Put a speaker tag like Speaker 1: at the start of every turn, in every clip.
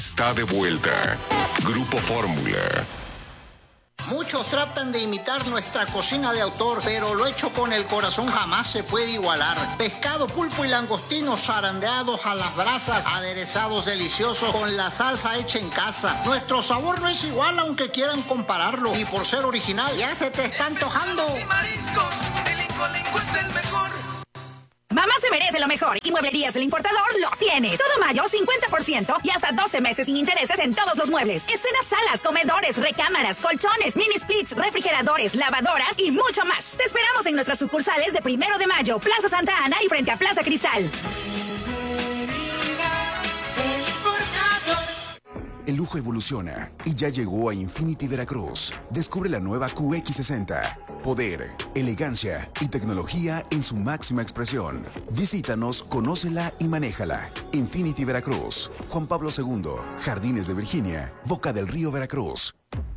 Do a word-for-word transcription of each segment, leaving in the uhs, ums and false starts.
Speaker 1: Está de vuelta. Grupo Fórmula.
Speaker 2: Muchos tratan de imitar nuestra cocina de autor, pero lo hecho con el corazón jamás se puede igualar. Pescado, pulpo y langostinos zarandeados a las brasas, aderezados deliciosos con la salsa hecha en casa. Nuestro sabor no es igual aunque quieran compararlo, y por ser original ya se te está antojando.
Speaker 3: Y mariscos, el Incolinco es el mejor.
Speaker 4: Mamá se merece lo mejor y Mueblerías El Importador lo tiene. Todo mayo, cincuenta por ciento y hasta doce meses sin intereses en todos los muebles. Escenas, salas, comedores, recámaras, colchones, mini splits, refrigeradores, lavadoras y mucho más. Te esperamos en nuestras sucursales de Primero de Mayo, Plaza Santa Ana y frente a Plaza Cristal.
Speaker 5: El lujo evoluciona y ya llegó a Infinity Veracruz. Descubre la nueva Q X sesenta. Poder, elegancia y tecnología en su máxima expresión. Visítanos, conócela y manéjala. Infinity Veracruz, Juan Pablo segundo, Jardines de Virginia, Boca del Río, Veracruz.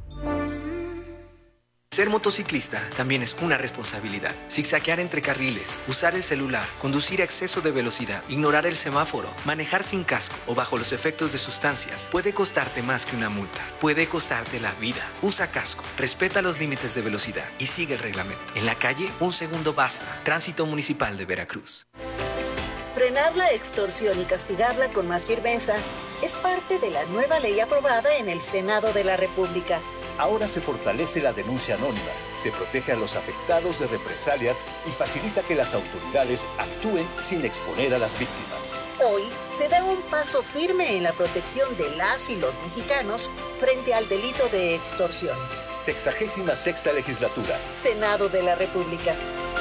Speaker 6: Ser motociclista también es una responsabilidad. Zigzaguear entre carriles, usar el celular, conducir a exceso de velocidad, ignorar el semáforo, manejar sin casco o bajo los efectos de sustancias puede costarte más que una multa. Puede costarte la vida. Usa casco, respeta los límites de velocidad y sigue el reglamento. En la calle, un segundo basta. Tránsito Municipal de Veracruz.
Speaker 7: Frenar la extorsión y castigarla con más firmeza es parte de la nueva ley aprobada en el Senado de la República.
Speaker 8: Ahora se fortalece la denuncia anónima, se protege a los afectados de represalias y facilita que las autoridades actúen sin exponer a las víctimas.
Speaker 7: Hoy se da un paso firme en la protección de las y los mexicanos frente al delito de extorsión.
Speaker 8: Sexagésima sexta legislatura.
Speaker 7: Senado de la República.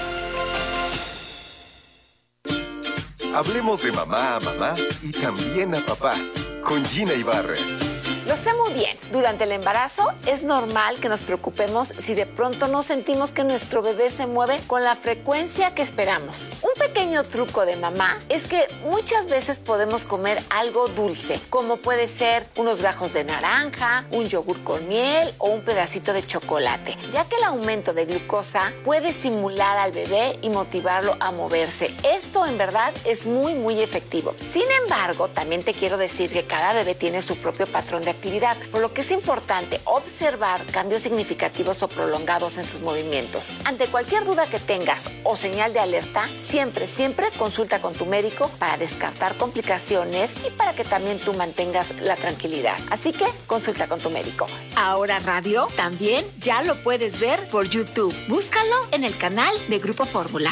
Speaker 9: Hablemos de mamá a mamá y también a papá, con Gina Ibarra.
Speaker 10: Lo sé muy bien. Durante el embarazo es normal que nos preocupemos si de pronto no sentimos que nuestro bebé se mueve con la frecuencia que esperamos. Un pequeño truco de mamá es que muchas veces podemos comer algo dulce, como puede ser unos gajos de naranja, un yogur con miel o un pedacito de chocolate, ya que el aumento de glucosa puede estimular al bebé y motivarlo a moverse. Esto en verdad es muy, muy efectivo. Sin embargo, también te quiero decir que cada bebé tiene su propio patrón de actividad, por lo que es importante observar cambios significativos o prolongados en sus movimientos. Ante cualquier duda que tengas o señal de alerta, siempre, siempre consulta con tu médico para descartar complicaciones y para que también tú mantengas la tranquilidad. Así que consulta con tu médico.
Speaker 11: Ahora Radio también ya lo puedes ver por YouTube. Búscalo en el canal de Grupo Fórmula.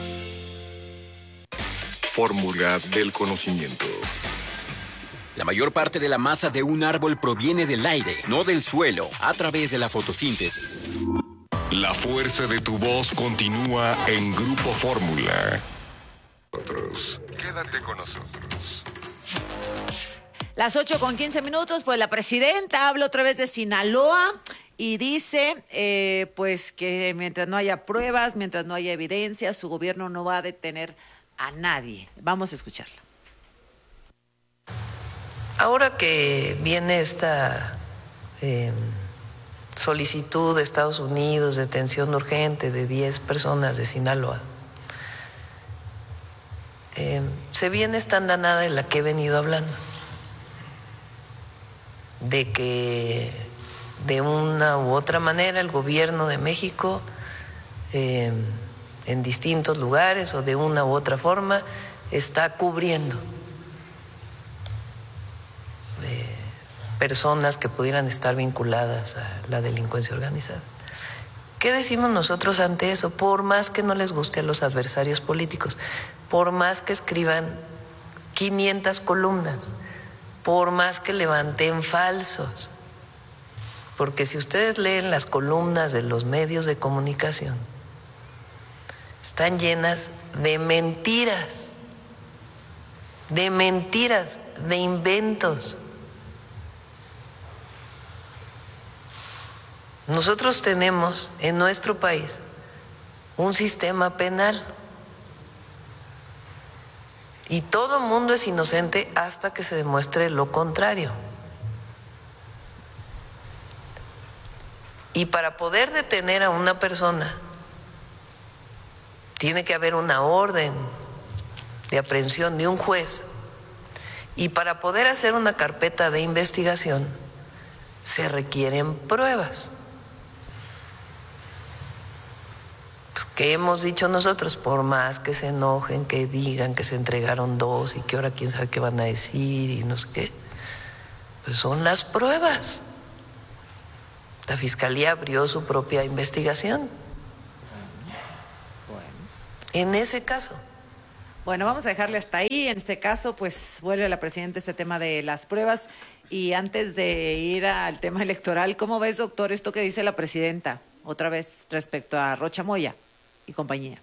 Speaker 1: Fórmula del conocimiento.
Speaker 12: La mayor parte de la masa de un árbol proviene del aire, no del suelo, a través de la fotosíntesis.
Speaker 1: La fuerza de tu voz continúa en Grupo Fórmula.
Speaker 9: Quédate con nosotros.
Speaker 13: Las ocho con quince minutos, pues la presidenta habla otra vez de Sinaloa y dice, eh, pues que mientras no haya pruebas, mientras no haya evidencia, su gobierno no va a detener a nadie. Vamos a escucharla.
Speaker 14: Ahora que viene esta eh, solicitud de Estados Unidos de detención urgente de diez personas de Sinaloa, eh, se viene esta andanada de la que he venido hablando, de que de una u otra manera el gobierno de México eh, en distintos lugares o de una u otra forma está cubriendo personas que pudieran estar vinculadas a la delincuencia organizada. ¿Qué decimos nosotros ante eso? Por más que no les guste a los adversarios políticos, por más que escriban quinientas columnas, por más que levanten falsos, porque si ustedes leen las columnas de los medios de comunicación, están llenas de mentiras, de mentiras, de inventos. Nosotros tenemos en nuestro país un sistema penal y todo mundo es inocente hasta que se demuestre lo contrario. Y para poder detener a una persona tiene que haber una orden de aprehensión de un juez Y para poder hacer una carpeta de investigación se requieren pruebas. ¿Qué hemos dicho nosotros? Por más que se enojen, que digan que se entregaron dos y que ahora quién sabe qué van a decir y no sé qué, pues son las pruebas. La Fiscalía abrió su propia investigación.
Speaker 13: Bueno.
Speaker 14: En ese caso.
Speaker 13: Bueno, vamos a dejarle hasta ahí. En este caso, pues vuelve la presidenta este tema de las pruebas. Y antes de ir al tema electoral, ¿cómo ves, doctor, esto que dice la presidenta? Otra vez respecto a Rocha Moya y compañía.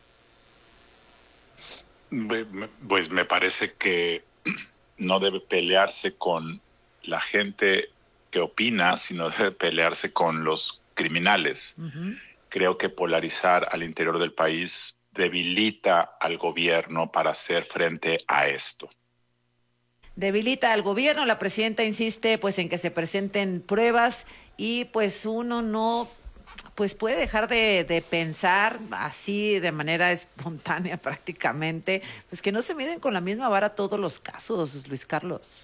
Speaker 15: Pues me parece que no debe pelearse con la gente que opina, sino debe pelearse con los criminales. Uh-huh. Creo que polarizar al interior del país debilita al gobierno para hacer frente a esto.
Speaker 13: Debilita al gobierno. La presidenta insiste pues en que se presenten pruebas y pues uno no pues puede dejar de, de pensar así de manera espontánea prácticamente, pues que no se miden con la misma vara todos los casos, Luis Carlos.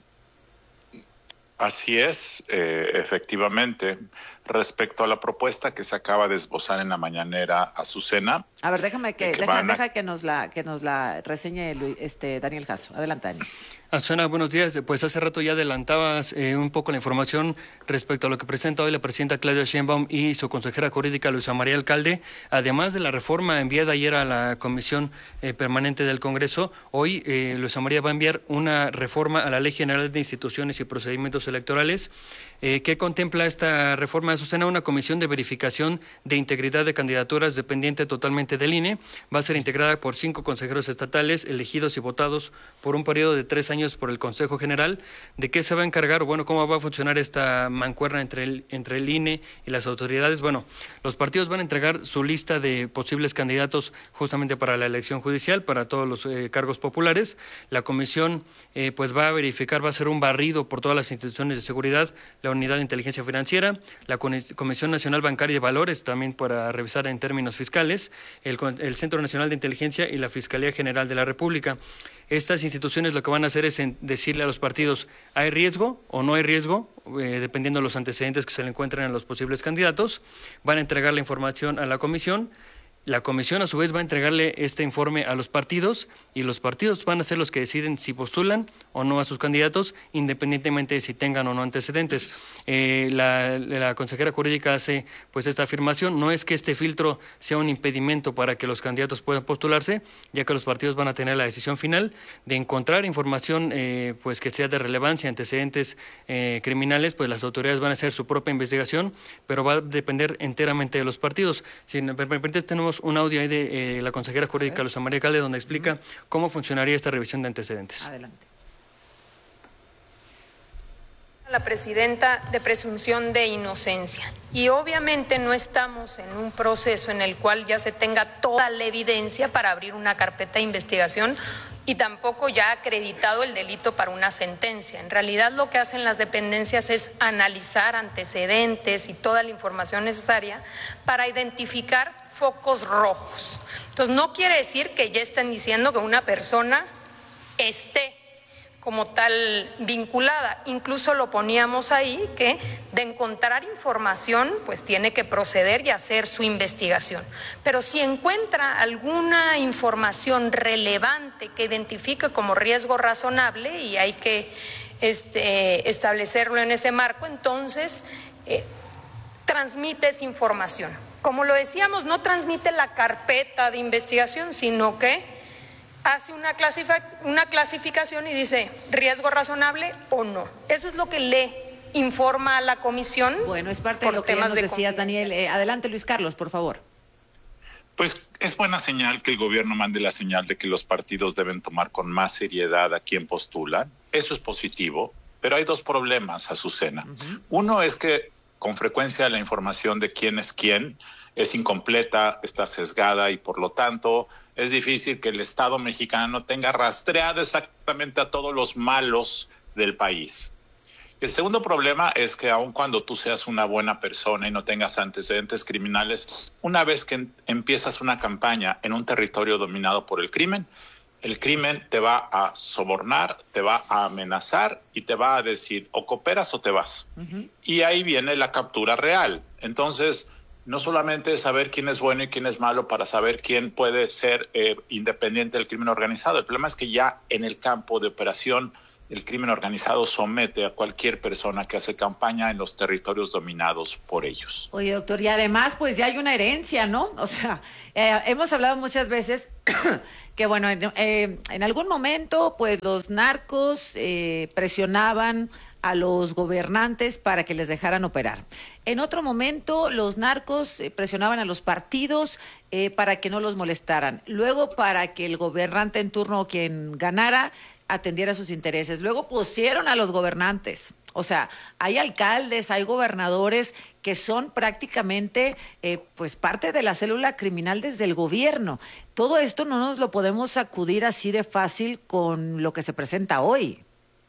Speaker 15: Así es, eh, efectivamente. Respecto a la propuesta que se acaba de esbozar en la mañanera Azucena.
Speaker 13: A ver, déjame que,
Speaker 15: que
Speaker 13: deja,
Speaker 15: a...
Speaker 13: deja que nos la que nos la reseñe Luis, este Daniel Jasso. Adelante, Daniel.
Speaker 16: Azucena, buenos días. Pues hace rato ya adelantabas eh, un poco la información respecto a lo que presenta hoy la presidenta Claudia Sheinbaum y su consejera jurídica Luisa María Alcalde. Además de la reforma enviada ayer a la Comisión eh, Permanente del Congreso, hoy eh, Luisa María va a enviar una reforma a la Ley General de Instituciones y Procedimientos Electorales. Eh, ¿Qué contempla esta reforma de Azucena? Una comisión de verificación de integridad de candidaturas dependiente totalmente del I N E. Va a ser integrada por cinco consejeros estatales elegidos y votados por un periodo de tres años por el Consejo General. ¿De qué se va a encargar? Bueno, ¿cómo va a funcionar esta mancuerna entre el, entre el I N E y las autoridades? Bueno, los partidos van a entregar su lista de posibles candidatos justamente para la elección judicial, para todos los eh, cargos populares. La comisión eh, pues va a verificar, va a hacer un barrido por todas las instituciones de seguridad, la Unidad de Inteligencia Financiera, la Comisión Nacional Bancaria y de Valores, también para revisar en términos fiscales, el, el Centro Nacional de Inteligencia y la Fiscalía General de la República. Estas instituciones lo que van a hacer es decirle a los partidos, ¿hay riesgo o no hay riesgo? Eh, dependiendo de los antecedentes que se le encuentren a los posibles candidatos. Van a entregar la información a la comisión. La comisión, a su vez, va a entregarle este informe a los partidos y los partidos van a ser los que deciden si postulan o no a sus candidatos, independientemente de si tengan o no antecedentes. Eh, la, la consejera jurídica hace pues esta afirmación. No es que este filtro sea un impedimento para que los candidatos puedan postularse, ya que los partidos van a tener la decisión final de encontrar información eh, pues que sea de relevancia, antecedentes eh, criminales, pues las autoridades van a hacer su propia investigación, pero va a depender enteramente de los partidos. Si me permites, tenemos un audio ahí de eh, la consejera jurídica Luisa María Alcalde donde explica uh-huh. cómo funcionaría esta revisión de antecedentes.
Speaker 13: Adelante.
Speaker 17: La presidenta de presunción de inocencia y obviamente no estamos en un proceso en el cual ya se tenga toda la evidencia para abrir una carpeta de investigación y tampoco ya acreditado el delito para una sentencia. En realidad lo que hacen las dependencias es analizar antecedentes y toda la información necesaria para identificar focos rojos. Entonces no quiere decir que ya estén diciendo que una persona esté como tal vinculada. Incluso lo poníamos ahí que de encontrar información pues tiene que proceder y hacer su investigación. Pero si encuentra alguna información relevante que identifique como riesgo razonable y hay que este, establecerlo en ese marco, entonces eh, transmite esa información. Como lo decíamos, no transmite la carpeta de investigación, sino que hace una, clasific- una clasificación y dice riesgo razonable o no. Eso es lo que le informa a la comisión.
Speaker 13: Bueno, es parte de lo que ya nos decías, Daniel. Eh, adelante, Luis Carlos, por favor.
Speaker 15: Pues es buena señal que el gobierno mande la señal de que los partidos deben tomar con más seriedad a quien postulan. Eso es positivo, pero hay dos problemas, Azucena. Uh-huh. Uno es que con frecuencia la información de quién es quién es incompleta, está sesgada y por lo tanto es difícil que el Estado mexicano tenga rastreado exactamente a todos los malos del país. El segundo problema es que aun cuando tú seas una buena persona y no tengas antecedentes criminales, una vez que empiezas una campaña en un territorio dominado por el crimen, El crimen te va a sobornar, te va a amenazar y te va a decir o cooperas o te vas. Uh-huh. Y ahí viene la captura real. Entonces, no solamente es saber quién es bueno y quién es malo para saber quién puede ser eh, independiente del crimen organizado. El problema es que ya en el campo de operación el crimen organizado somete a cualquier persona que hace campaña en los territorios dominados por ellos.
Speaker 13: Oye, doctor, y además pues ya hay una herencia, ¿no? O sea, eh, hemos hablado muchas veces que bueno, en, eh, en algún momento pues los narcos eh, presionaban a los gobernantes para que les dejaran operar. En otro momento, los narcos eh, presionaban a los partidos eh, para que no los molestaran. Luego, para que el gobernante en turno, quien ganara, atendiera sus intereses. Luego pusieron a los gobernantes. O sea, hay alcaldes, hay gobernadores que son prácticamente eh, pues parte de la célula criminal desde el gobierno. Todo esto no nos lo podemos sacudir así de fácil con lo que se presenta hoy.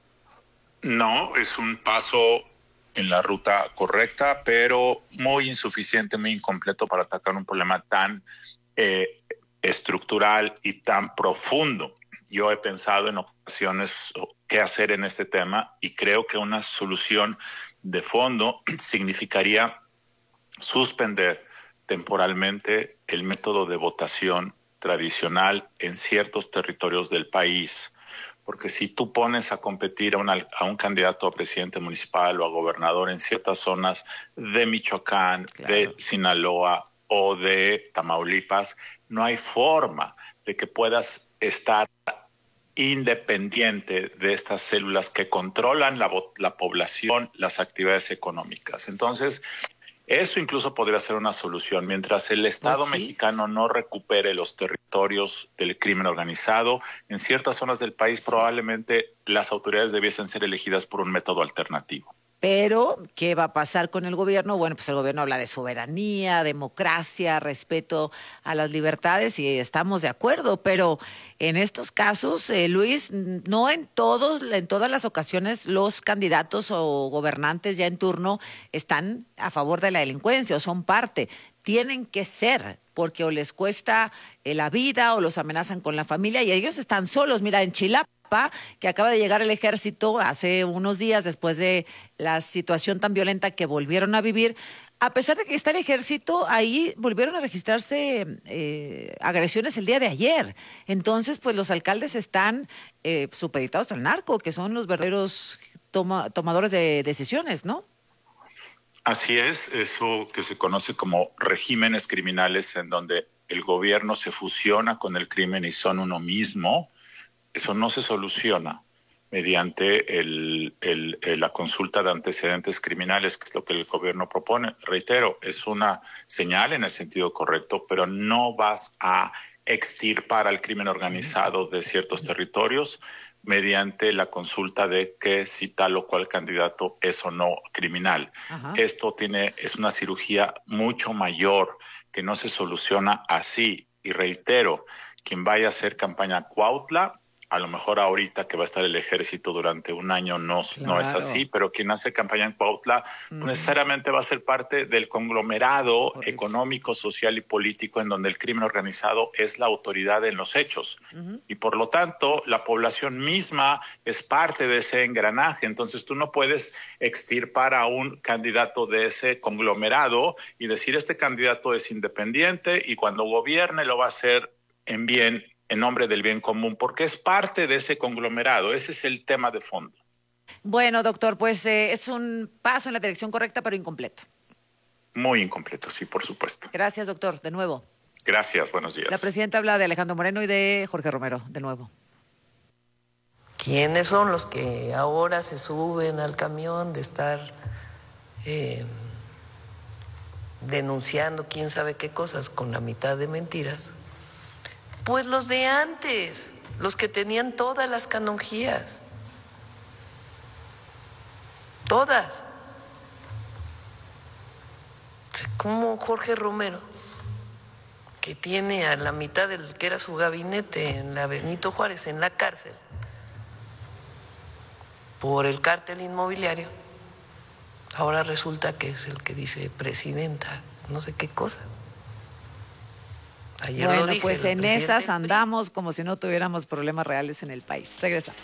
Speaker 15: No, es un paso en la ruta correcta, pero muy insuficiente, muy incompleto para atacar un problema tan eh, estructural y tan profundo. Yo he pensado en ocasiones qué hacer en este tema y creo que una solución de fondo significaría suspender temporalmente el método de votación tradicional en ciertos territorios del país. Porque si tú pones a competir a, una, a un candidato a presidente municipal o a gobernador en ciertas zonas de Michoacán, claro, de Sinaloa o de Tamaulipas, no hay forma de que puedas estar independiente de estas células que controlan la, la población, las actividades económicas. Entonces, eso incluso podría ser una solución. Mientras el Estado pues sí. mexicano no recupere los territorios del crimen organizado, en ciertas zonas del país probablemente las autoridades debiesen ser elegidas por un método alternativo.
Speaker 13: Pero, ¿qué va a pasar con el gobierno? Bueno, pues el gobierno habla de soberanía, democracia, respeto a las libertades y estamos de acuerdo, pero en estos casos, eh, Luis, no en todos, en todas las ocasiones los candidatos o gobernantes ya en turno están a favor de la delincuencia o son parte. Tienen que ser, porque o les cuesta eh, la vida o los amenazan con la familia y ellos están solos. Mira, en Chilapa, que acaba de llegar el ejército hace unos días después de la situación tan violenta que volvieron a vivir, a pesar de que está el ejército, ahí volvieron a registrarse eh, agresiones el día de ayer. Entonces, pues los alcaldes están eh, supeditados al narco, que son los verdaderos toma, tomadores de decisiones, ¿no?
Speaker 15: Así es, eso que se conoce como regímenes criminales en donde el gobierno se fusiona con el crimen y son uno mismo. Eso no se soluciona mediante el, el, el, la consulta de antecedentes criminales, que es lo que el gobierno propone. Reitero, es una señal en el sentido correcto, pero no vas a extirpar al crimen organizado de ciertos territorios mediante la consulta de que si tal o cual candidato es o no criminal. Ajá. Esto tiene, es una cirugía mucho mayor que no se soluciona así. Y reitero, quien vaya a hacer campaña Cuautla, a lo mejor ahorita que va a estar el ejército durante un año no, claro. no es así, pero quien hace campaña en Cuautla uh-huh. necesariamente va a ser parte del conglomerado Correcto. económico, social y político en donde el crimen organizado es la autoridad en los hechos. Uh-huh. Y por lo tanto, la población misma es parte de ese engranaje. Entonces tú no puedes extirpar a un candidato de ese conglomerado y decir este candidato es independiente y cuando gobierne lo va a hacer en bien en nombre del bien común, porque es parte de ese conglomerado. Ese es el tema de fondo.
Speaker 13: Bueno, doctor, pues eh, es un paso en la dirección correcta, pero incompleto.
Speaker 15: Muy incompleto, sí, por supuesto.
Speaker 13: Gracias, doctor, de nuevo.
Speaker 15: Gracias, buenos días.
Speaker 13: La presidenta habla de Alejandro Moreno y de Jorge Romero, de nuevo.
Speaker 14: ¿Quiénes son los que ahora se suben al camión de estar eh, denunciando quién sabe qué cosas con la mitad de mentiras? Pues los de antes, los que tenían todas las canonjías, todas. Como Jorge Romero, que tiene a la mitad del que era su gabinete en la Benito Juárez, en la cárcel, por el cártel inmobiliario, ahora resulta que es el que dice presidenta, no sé qué cosa. Ayer
Speaker 13: bueno,
Speaker 14: lo dije,
Speaker 13: pues
Speaker 14: el
Speaker 13: en
Speaker 14: presidente
Speaker 13: esas andamos como si no tuviéramos problemas reales en el país. Regresamos.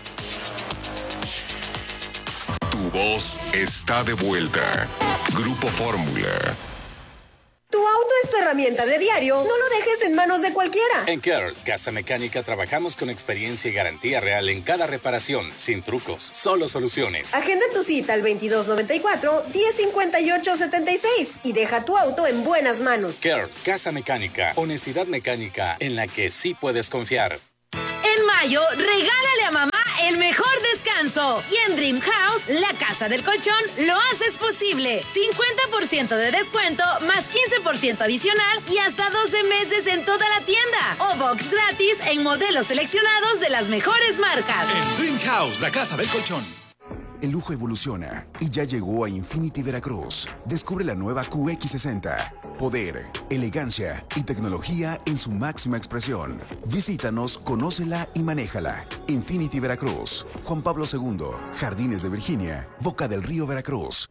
Speaker 1: Tu voz está de vuelta. Grupo Fórmula.
Speaker 18: Tu auto es tu herramienta de diario. No lo dejes en manos de cualquiera.
Speaker 19: En Cares Casa Mecánica trabajamos con experiencia y garantía real en cada reparación, sin trucos, solo soluciones.
Speaker 18: Agenda tu cita al veintidós noventa y cuatro, diez cincuenta y ocho setenta y seis y deja tu auto en buenas manos.
Speaker 19: Cares Casa Mecánica, honestidad mecánica en la que sí puedes confiar.
Speaker 20: En mayo, regálale a mamá el mejor descanso. Y en Dream House, la casa del colchón, lo haces posible. cincuenta por ciento de descuento, más quince por ciento adicional y hasta doce meses en toda la tienda. O box gratis en modelos seleccionados de las mejores marcas.
Speaker 21: En Dream House, la casa del colchón.
Speaker 5: El lujo evoluciona y ya llegó a Infinity Veracruz. Descubre la nueva Q X sesenta. Poder, elegancia y tecnología en su máxima expresión. Visítanos, conócela y manéjala. Infinity Veracruz. Juan Pablo segundo, Jardines de Virginia, Boca del Río, Veracruz.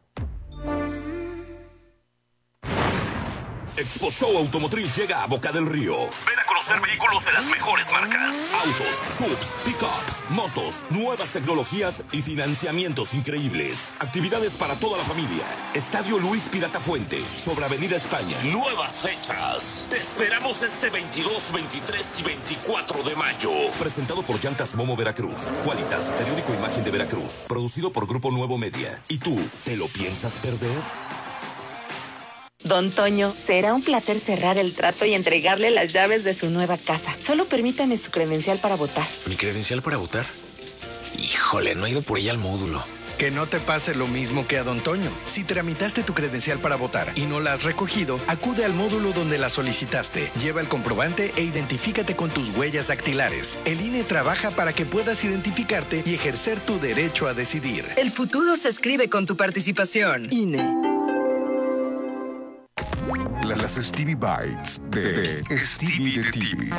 Speaker 22: Expo Show Automotriz llega a Boca del Río. Ven a conocer vehículos de las mejores marcas. Autos, subs, pickups, motos, nuevas tecnologías y financiamientos increíbles. Actividades para toda la familia. Estadio Luis Pirata Fuente, sobre Avenida España. Nuevas fechas. Te esperamos este veintidós, veintitrés y veinticuatro de mayo. Presentado por Llantas Momo Veracruz. Qualitas, periódico Imagen de Veracruz. Producido por Grupo Nuevo Media. ¿Y tú, te lo piensas perder?
Speaker 23: Don Toño, será un placer cerrar el trato y entregarle las llaves de su nueva casa. Solo permítame su credencial para votar.
Speaker 24: ¿Mi credencial para votar? Híjole, no he ido por ella al módulo.
Speaker 25: Que no te pase lo mismo que a Don Toño. Si tramitaste tu credencial para votar y no la has recogido, acude al módulo donde la solicitaste. Lleva el comprobante e identifícate con tus huellas dactilares. El I N E trabaja para que puedas identificarte y ejercer tu derecho a decidir.
Speaker 26: El futuro se escribe con tu participación. I N E.
Speaker 5: Las Stevie Bites de, de Stevie de T V.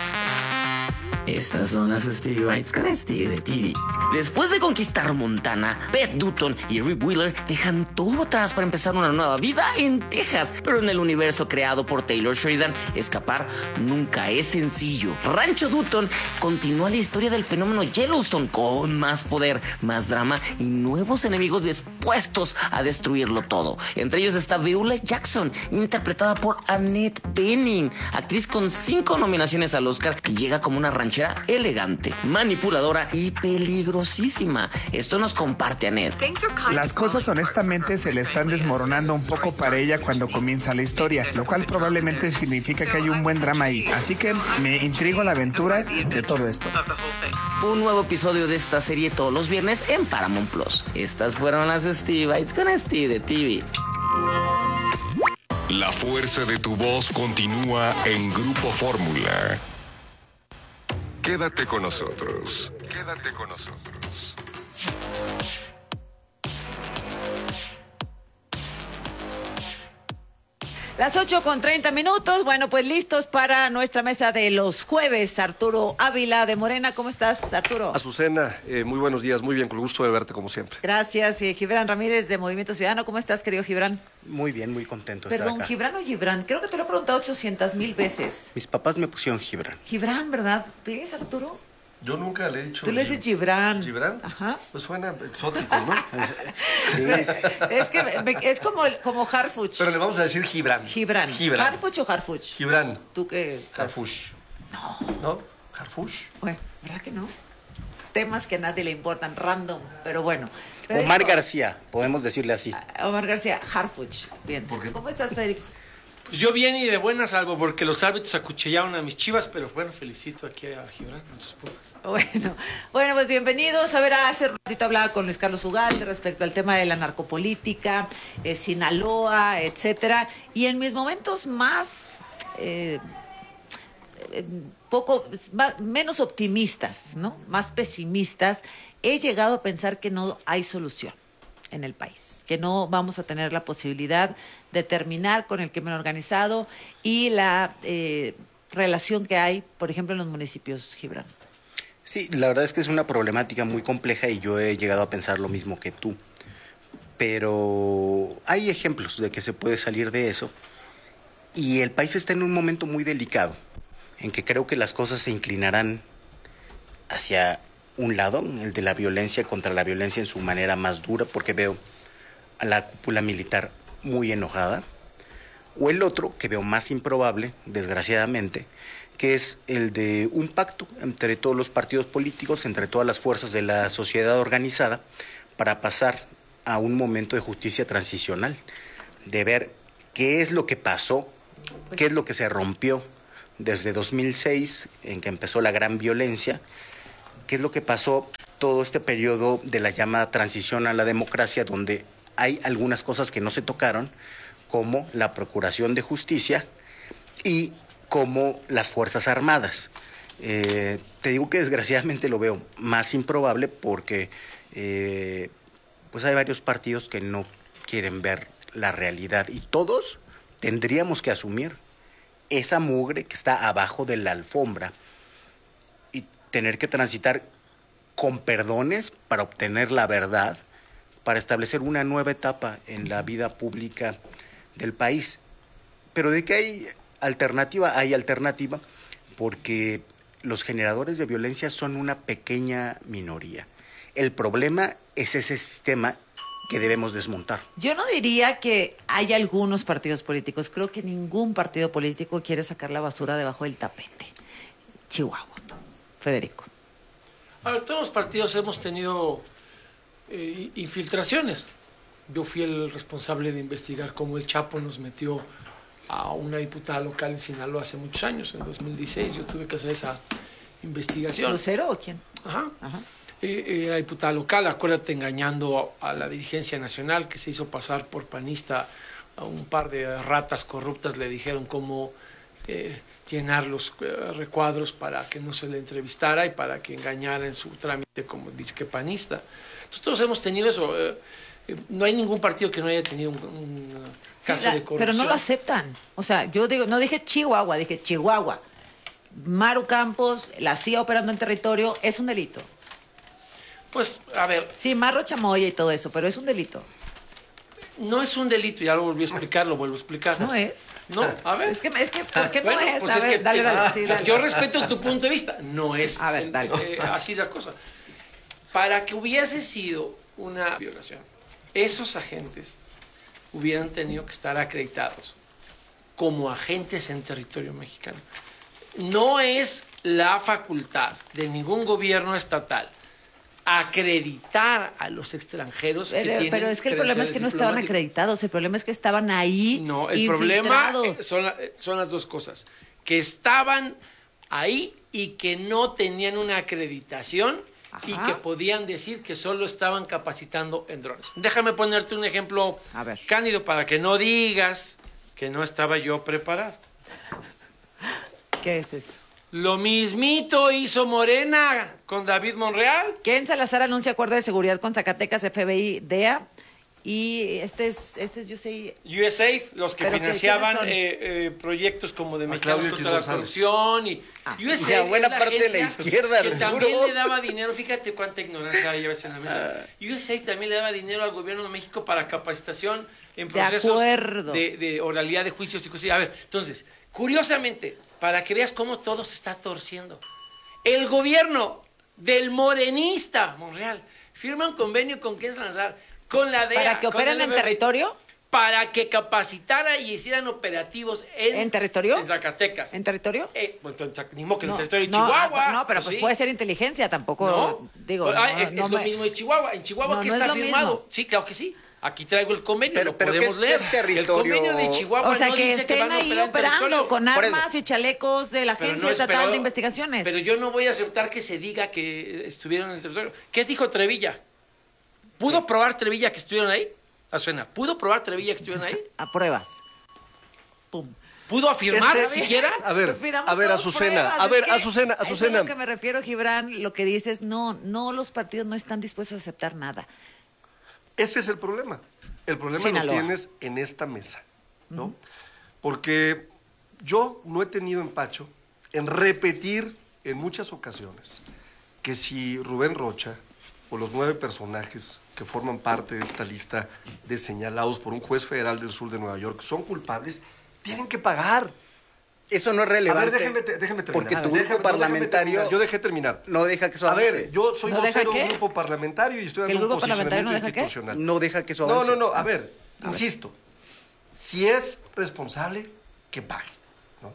Speaker 27: Estas son las Stevie Bites con Stevie de T V. Después de conquistar Montana, Beth Dutton y Rip Wheeler dejan todo atrás para empezar una nueva vida en Texas. Pero en el universo creado por Taylor Sheridan, escapar nunca es sencillo. Rancho Dutton continúa la historia del fenómeno Yellowstone con más poder, más drama y nuevos enemigos dispuestos a destruirlo todo. Entre ellos está Beulah Jackson, interpretada por Annette Bening, actriz con cinco nominaciones al Oscar, que llega como una ranchera elegante, manipuladora y peligrosísima. Esto nos comparte Annette.
Speaker 28: Las cosas honestamente se le están desmoronando un poco para ella cuando comienza la historia, lo cual probablemente significa que hay un buen drama ahí. Así que me intriga la aventura de todo esto.
Speaker 27: Un nuevo episodio de esta serie todos los viernes en Paramount Plus. Estas fueron las Stevie Bites con Stevie de T V.
Speaker 1: La fuerza de tu voz continúa en Grupo Fórmula. Quédate con nosotros. Quédate con nosotros.
Speaker 13: Las ocho con treinta minutos. Bueno, pues listos para nuestra mesa de los jueves. Arturo Ávila de Morena. ¿Cómo estás, Arturo?
Speaker 29: Azucena, eh, muy buenos días. Muy bien, con el gusto de verte como siempre.
Speaker 13: Gracias. Y Gibran Ramírez de Movimiento Ciudadano. ¿Cómo estás, querido Gibran?
Speaker 30: Muy bien, muy contento de
Speaker 13: Perdón,
Speaker 30: estar acá.
Speaker 13: ¿Gibran o Gibran? Creo que te lo he preguntado ochocientas mil veces.
Speaker 30: Mis papás me pusieron Gibran.
Speaker 13: Gibran, ¿verdad? ¿Ves, Arturo?
Speaker 29: Yo nunca le he dicho...
Speaker 13: Tú le dices Gibran.
Speaker 29: ¿Gibran?
Speaker 13: Ajá.
Speaker 29: Pues suena exótico, ¿no?
Speaker 30: Sí, sí.
Speaker 13: Es que me- es como, como Harfuch.
Speaker 29: Pero le vamos a decir Gibran.
Speaker 13: Gibran.
Speaker 29: Gibran.
Speaker 13: ¿Harfuch o Harfuch?
Speaker 29: Gibran.
Speaker 13: ¿Tú qué?
Speaker 29: Harfuch.
Speaker 13: No.
Speaker 29: ¿No? Harfuch.
Speaker 13: Bueno, ¿verdad que no? Temas que a nadie le importan, random, pero bueno.
Speaker 30: Omar
Speaker 13: Federico-
Speaker 30: García, podemos decirle así.
Speaker 13: Omar García, Harfuch, pienso. ¿Cómo estás, Federico?
Speaker 31: Pues yo bien y de buenas, salvo porque los árbitros acuchillaron a mis Chivas, pero bueno, felicito aquí a Gibran con sus Pumas.
Speaker 13: Bueno, bueno, pues bienvenidos. A ver, hace ratito hablaba con Luis Carlos Ugalde respecto al tema de la narcopolítica, eh, Sinaloa, etcétera. Y en mis momentos más eh, eh, poco, más- menos optimistas, ¿no? Más pesimistas, he llegado a pensar que no hay solución en el país, que no vamos a tener la posibilidad de terminar con el crimen organizado y la eh, relación que hay, por ejemplo, en los municipios, Gibran.
Speaker 30: Sí, la verdad es que es una problemática muy compleja y yo he llegado a pensar lo mismo que tú. Pero hay ejemplos de que se puede salir de eso Y el país está en un momento muy delicado, en que creo que las cosas se inclinarán hacia un lado, el de la violencia contra la violencia en su manera más dura, porque veo a la cúpula militar muy enojada, o el otro, que veo más improbable, desgraciadamente, que es el de un pacto entre todos los partidos políticos, entre todas las fuerzas de la sociedad organizada, para pasar a un momento de justicia transicional, de ver qué es lo que pasó, qué es lo que se rompió desde dos mil seis, en que empezó la gran violencia, qué es lo que pasó todo este periodo de la llamada transición a la democracia, donde hay algunas cosas que no se tocaron, como la procuración de justicia y como las Fuerzas Armadas. Eh, te digo que desgraciadamente lo veo más improbable porque eh, pues hay varios partidos que no quieren ver la realidad y todos tendríamos que asumir esa mugre que está abajo de la alfombra y tener que transitar con perdones para obtener la verdad, para establecer una nueva etapa en la vida pública del país. Pero de que hay alternativa, hay alternativa, porque los generadores de violencia son una pequeña minoría. El problema es ese sistema que debemos desmontar.
Speaker 13: Yo no diría que hay algunos partidos políticos. Creo que ningún partido político quiere sacar la basura debajo del tapete. Chihuahua. Federico.
Speaker 31: A ver, todos los partidos hemos tenido eh, infiltraciones. Yo fui el responsable de investigar cómo el Chapo nos metió a una diputada local en Sinaloa hace muchos años, en dos mil dieciséis. Yo tuve que hacer esa investigación.
Speaker 13: ¿Lucero o quién?
Speaker 31: Ajá. Ajá. Eh, era diputada local, acuérdate, engañando a, a la dirigencia nacional, que se hizo pasar por panista. A un par de ratas corruptas le dijeron cómo eh, llenar los eh, recuadros para que no se le entrevistara y para que engañara en su trámite como disque panista. Nosotros hemos tenido eso. Eh, eh, no hay ningún partido que no haya tenido un, un caso
Speaker 13: sí, la,
Speaker 31: de corrupción.
Speaker 13: Pero no lo aceptan. O sea, yo digo, no dije Chihuahua, dije Chihuahua. Maru Campos, la C I A operando en territorio, es un delito.
Speaker 31: Pues, a ver.
Speaker 13: Sí, Marro Chamoya y todo eso, pero es un delito.
Speaker 31: No es un delito, ya lo volví a explicar, lo vuelvo a explicar.
Speaker 13: No es.
Speaker 31: No, a ver.
Speaker 13: Es que, es que ¿por qué no
Speaker 31: bueno,
Speaker 13: es?
Speaker 31: Pues
Speaker 13: a
Speaker 31: es
Speaker 13: ver,
Speaker 31: que,
Speaker 13: dale, dale, sí, dale.
Speaker 31: Yo respeto tu punto de vista. No es
Speaker 13: a ver, dale.
Speaker 31: Eh, así la cosa. Para que hubiese sido una violación, esos agentes hubieran tenido que estar acreditados como agentes en territorio mexicano. No es la facultad de ningún gobierno estatal acreditar a los extranjeros que
Speaker 13: pero,
Speaker 31: tienen
Speaker 13: pero es que el problema es que no estaban acreditados, el problema es que estaban ahí.
Speaker 31: No, el
Speaker 13: infiltrados.
Speaker 31: problema son, son las dos cosas, que estaban ahí y que no tenían una acreditación. Ajá. Y que podían decir que solo estaban capacitando en drones. Déjame ponerte un ejemplo cándido para que no digas que no estaba yo preparado.
Speaker 13: ¿Qué es eso?
Speaker 31: Lo mismito hizo Morena con David Monreal.
Speaker 13: Ken Salazar anuncia acuerdo de seguridad con Zacatecas, F B I, D E A. Y este es, este es U S A I D.
Speaker 31: U S A I D, los que financiaban eh, eh, proyectos como de Mexicanos contra la corrupción. Y
Speaker 30: ah. U S A I D,
Speaker 31: y
Speaker 30: buena parte de la izquierda,
Speaker 31: que también le daba dinero. Fíjate cuánta ignorancia hay a veces en la mesa. Ah. U S A I D también le daba dinero al gobierno de México para capacitación en procesos de, de, de oralidad de juicios y cosas. A ver, entonces, curiosamente, para que veas cómo todo se está torciendo. El gobierno del morenista Monreal firma un convenio con Ken Salazar, con la D E A.
Speaker 13: ¿Para que operen en territorio?
Speaker 31: Para que capacitara y hicieran operativos en...
Speaker 13: ¿En territorio?
Speaker 31: En Zacatecas.
Speaker 13: ¿En territorio?
Speaker 31: Eh, pues, ni modo que en
Speaker 13: no,
Speaker 31: el territorio de
Speaker 13: no,
Speaker 31: Chihuahua.
Speaker 13: No, pero pues
Speaker 31: sí.
Speaker 13: puede ser inteligencia, tampoco...
Speaker 31: No,
Speaker 13: digo,
Speaker 31: pues,
Speaker 13: no,
Speaker 31: ah, es,
Speaker 13: no
Speaker 31: es
Speaker 13: me...
Speaker 31: lo mismo en Chihuahua. En Chihuahua,
Speaker 13: no,
Speaker 31: ¿qué
Speaker 13: no
Speaker 31: está
Speaker 13: es
Speaker 31: firmado?
Speaker 13: mismo.
Speaker 31: Sí, claro que sí. Aquí traigo el convenio,
Speaker 30: pero,
Speaker 31: lo
Speaker 30: pero
Speaker 31: podemos
Speaker 30: ¿qué,
Speaker 31: leer.
Speaker 30: ¿qué es territorio?
Speaker 31: El convenio de Chihuahua
Speaker 13: o sea,
Speaker 31: no
Speaker 13: que
Speaker 31: dice
Speaker 13: estén
Speaker 31: que van a
Speaker 13: ahí
Speaker 31: operar
Speaker 13: operando con armas y chalecos de la Agencia
Speaker 31: no,
Speaker 13: Estatal
Speaker 31: pero,
Speaker 13: de Investigaciones.
Speaker 31: Pero yo no voy a aceptar que se diga que estuvieron en el territorio. ¿Qué dijo Trevilla? ¿Pudo sí. probar Trevilla que estuvieron ahí? Azuena, ¿pudo probar Trevilla que estuvieron ahí?
Speaker 13: A pruebas. Pum.
Speaker 31: ¿Pudo afirmar siquiera?
Speaker 2: A ver,
Speaker 13: pues
Speaker 2: a ver, Azucena, a ver, Azucena, Azucena.
Speaker 13: Es a lo que me refiero, Gibran, lo que dices, no, no, los partidos no están dispuestos a aceptar nada.
Speaker 2: Ese es el problema. El problema Sinaloa. Lo tienes en esta mesa, ¿no? Uh-huh. Porque yo no he tenido empacho en repetir en muchas ocasiones que si Rubén Rocha o los nueve personajes que forman parte de esta lista de señalados por un juez federal del sur de Nueva York son culpables, tienen que pagar.
Speaker 30: Eso no es relevante.
Speaker 2: A ver, déjeme, déjeme terminar.
Speaker 30: Porque tu
Speaker 2: déjame,
Speaker 30: grupo parlamentario...
Speaker 2: No, yo dejé terminar.
Speaker 30: No deja que eso
Speaker 2: A
Speaker 30: avance.
Speaker 2: ver, yo soy
Speaker 30: ¿No
Speaker 2: vocero
Speaker 30: deja
Speaker 2: de un
Speaker 30: qué?
Speaker 2: grupo parlamentario y estoy
Speaker 30: ¿Que el
Speaker 2: dando un
Speaker 30: grupo parlamentario no
Speaker 2: posicionamiento
Speaker 30: deja qué?
Speaker 2: institucional.
Speaker 30: No deja que eso
Speaker 2: No,
Speaker 30: avance.
Speaker 2: no, no, a
Speaker 30: Ah.
Speaker 2: ver,
Speaker 30: A
Speaker 2: insisto. Si es responsable, que pague. ¿no?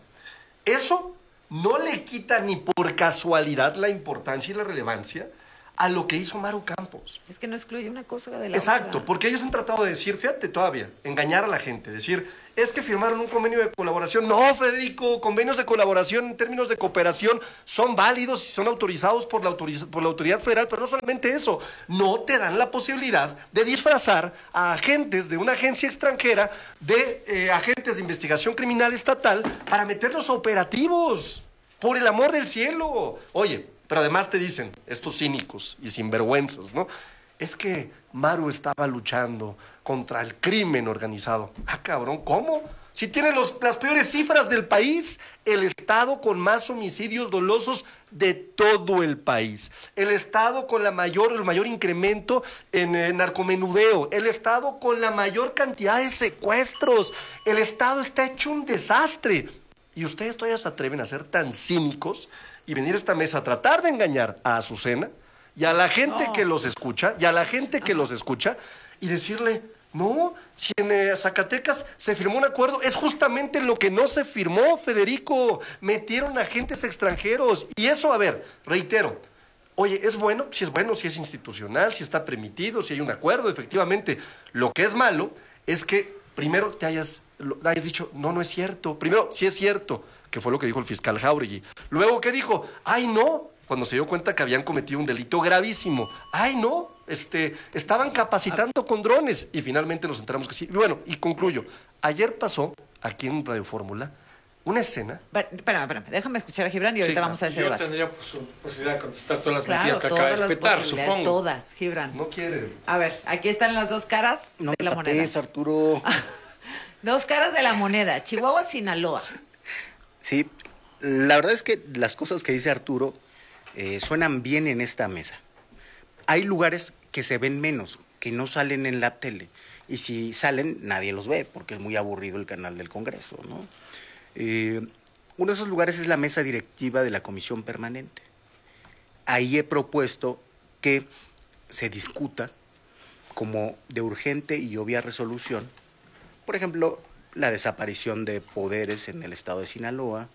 Speaker 2: Eso no le quita ni por casualidad la importancia y la relevancia a lo que hizo Maru Campos.
Speaker 13: Es que no excluye una cosa de la
Speaker 2: Exacto,
Speaker 13: otra.
Speaker 2: porque ellos han tratado de decir, fíjate todavía, engañar a la gente, decir, es que firmaron un convenio de colaboración. No, Federico, convenios de colaboración en términos de cooperación son válidos y son autorizados por la, autoriz por la autoridad federal, pero no solamente eso, no te dan la posibilidad de disfrazar a agentes de una agencia extranjera de eh, agentes de investigación criminal estatal para meterlos a operativos, por el amor del cielo. Oye, pero además te dicen, estos cínicos y sinvergüenzas, ¿no? Es que Maru estaba luchando contra el crimen organizado. Ah, cabrón, ¿cómo? Si tiene los, las peores cifras del país, el estado con más homicidios dolosos de todo el país, el estado con la mayor, el mayor incremento en eh, narcomenudeo, el estado con la mayor cantidad de secuestros, el estado está hecho un desastre. Y ustedes todavía se atreven a ser tan cínicos y venir a esta mesa a tratar de engañar a Azucena y a la gente
Speaker 13: No.
Speaker 2: que los escucha, y a la gente que los escucha, y decirle, no, si en eh, Zacatecas se firmó un acuerdo, es justamente lo que no se firmó, Federico. Metieron agentes extranjeros. Y eso, a ver, reitero, oye, ¿es bueno? Si es bueno, si es institucional, si está permitido, si hay un acuerdo, efectivamente. Lo que es malo es que primero te hayas, lo, hayas dicho, no, no es cierto. Primero, sí es cierto, que fue lo que dijo el fiscal Jáuregui. Luego, ¿qué dijo? Ay, no, cuando se dio cuenta que habían cometido un delito gravísimo. Ay, no, este, estaban capacitando con drones. Y finalmente nos enteramos que sí. Y bueno, y concluyo. Ayer pasó, aquí en Radio Fórmula, una escena.
Speaker 13: Espérame, espérame, déjame escuchar a Gibran y ahorita
Speaker 31: Sí,
Speaker 13: vamos a ese
Speaker 31: yo
Speaker 13: debate.
Speaker 31: tendría pues, posibilidad de contestar todas las
Speaker 13: Claro,
Speaker 31: mentiras que acaba
Speaker 13: todas
Speaker 31: de
Speaker 13: las
Speaker 31: espetar,
Speaker 13: posibilidades,
Speaker 31: supongo.
Speaker 13: Todas, Gibran.
Speaker 2: No quiere.
Speaker 13: A ver, aquí están las dos caras
Speaker 30: No
Speaker 13: de la
Speaker 30: me
Speaker 13: moneda.
Speaker 30: patees, Arturo.
Speaker 13: Dos caras de la moneda, Chihuahua, Sinaloa.
Speaker 30: Sí, la verdad es que las cosas que dice Arturo eh, suenan bien en esta mesa. Hay lugares que se ven menos, que no salen en la tele. Y si salen, nadie los ve, porque es muy aburrido el canal del Congreso, ¿no? Eh, uno de esos lugares es la mesa directiva de la Comisión Permanente. Ahí he propuesto que se discuta como de urgente y obvia resolución, por ejemplo, la desaparición de poderes en el estado de Sinaloa,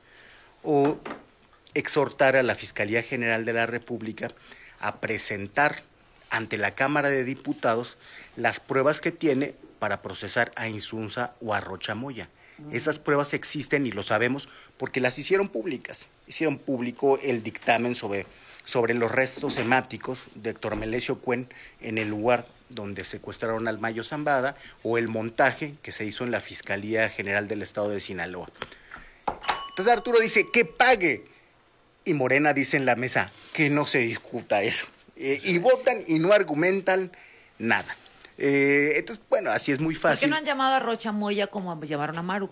Speaker 30: o exhortar a la Fiscalía General de la República a presentar ante la Cámara de Diputados las pruebas que tiene para procesar a Insunza o a Rocha Moya. Esas pruebas existen y lo sabemos porque las hicieron públicas. Hicieron público el dictamen sobre, sobre los restos hemáticos de Héctor Melesio Cuen en el lugar donde secuestraron al Mayo Zambada, o el montaje que se hizo en la Fiscalía General del Estado de Sinaloa. Entonces Arturo dice que pague, y Morena dice en la mesa que no se discuta eso. Eh, y votan y no argumentan nada. Eh, entonces, bueno, así es muy
Speaker 13: ¿Por qué
Speaker 30: fácil.
Speaker 13: no han llamado a Rocha Moya como llamaron a Maru?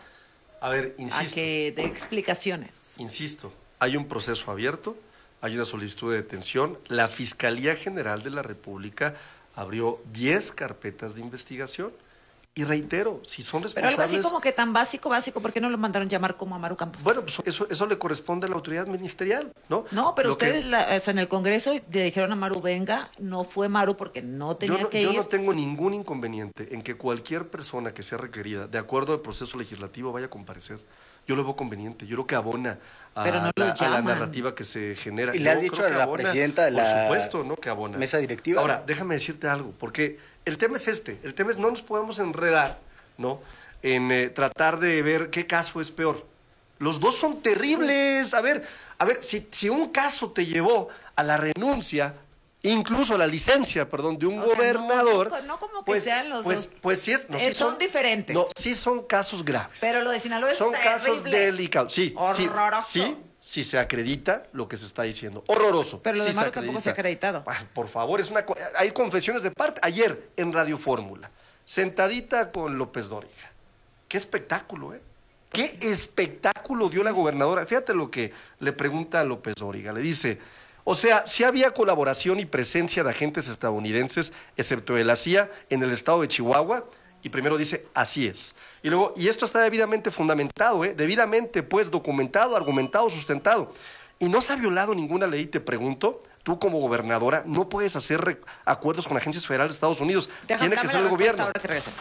Speaker 2: A ver,
Speaker 13: A
Speaker 2: insisto.
Speaker 13: que dé explicaciones.
Speaker 2: Insisto, hay un proceso abierto, hay una solicitud de detención. La Fiscalía General de la República abrió diez carpetas de investigación. Y reitero, si son
Speaker 13: Pero algo
Speaker 2: responsables...
Speaker 13: así como que tan básico, básico, ¿por qué no lo mandaron llamar como a Maru Campos?
Speaker 2: Bueno, pues eso, eso le corresponde a la autoridad ministerial, ¿no?
Speaker 13: No, pero
Speaker 2: Lo que-
Speaker 13: ustedes la- o sea, en el Congreso le dijeron a Maru, venga, no fue Maru porque no tenía
Speaker 2: yo no,
Speaker 13: que
Speaker 2: yo
Speaker 13: ir.
Speaker 2: no tengo ningún inconveniente en que cualquier persona que sea requerida, de acuerdo al proceso legislativo, vaya a comparecer. Yo lo veo conveniente, yo creo que abona a,
Speaker 30: Pero no lo
Speaker 2: la, a la
Speaker 30: llaman.
Speaker 2: narrativa que se genera.
Speaker 30: ¿Y le
Speaker 2: Yo
Speaker 30: has dicho
Speaker 2: creo
Speaker 30: a
Speaker 2: que
Speaker 30: la
Speaker 2: abona,
Speaker 30: presidenta de la
Speaker 2: Por supuesto, ¿no? Que abona.
Speaker 30: mesa directiva?
Speaker 2: Ahora, déjame decirte algo, porque el tema es este, el tema es no nos podemos enredar, ¿no? En eh, tratar de ver qué caso es peor. Los dos son terribles. A ver, a ver, si, si un caso te llevó a la renuncia, incluso a la licencia, perdón, de un
Speaker 13: O sea,
Speaker 2: gobernador,
Speaker 13: no, no como que
Speaker 2: pues,
Speaker 13: sean los
Speaker 2: pues,
Speaker 13: dos.
Speaker 2: pues sí es, no,
Speaker 13: Eh,
Speaker 2: sí
Speaker 13: son diferentes.
Speaker 2: No, sí son casos graves.
Speaker 13: Pero lo de Sinaloa es
Speaker 2: Son
Speaker 13: terrible.
Speaker 2: casos delicados. Sí, sí,
Speaker 13: Horroroso.
Speaker 2: sí, sí se acredita lo que se está diciendo. Horroroso.
Speaker 13: Pero lo
Speaker 2: sí
Speaker 13: de Maru tampoco se ha acreditado.
Speaker 2: Ah, por favor, es una co- hay confesiones de parte. Ayer en Radio Fórmula, sentadita con López Dóriga. Qué espectáculo, ¿eh? Qué espectáculo dio la gobernadora. Fíjate lo que le pregunta a López Dóriga. Le dice, o sea, si había colaboración y presencia de agentes estadounidenses, excepto de la C I A, en el estado de Chihuahua. y primero dice, así es. Y luego, y esto está debidamente fundamentado, ¿eh? Debidamente, pues, documentado, argumentado, sustentado. Y no se ha violado ninguna ley, te pregunto. Tú como gobernadora no puedes hacer acuerdos con agencias federales de Estados Unidos.
Speaker 13: Déjame,
Speaker 2: Tiene que ser el gobierno.
Speaker 13: Ahora que regresemos.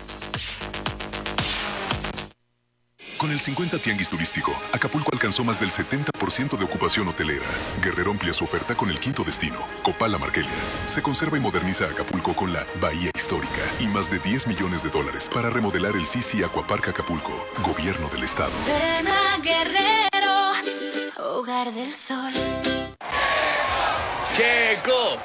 Speaker 3: Con el cincuenta Tianguis Turístico, Acapulco alcanzó más del setenta por ciento de ocupación hotelera. Guerrero amplía su oferta con el quinto destino, Copala Marquelia. Se conserva y moderniza Acapulco con la Bahía Histórica y más de diez millones de dólares para remodelar el Sisi Aquapark Acapulco, Gobierno del Estado.
Speaker 4: Ven a Guerrero, hogar del sol.
Speaker 19: Checo,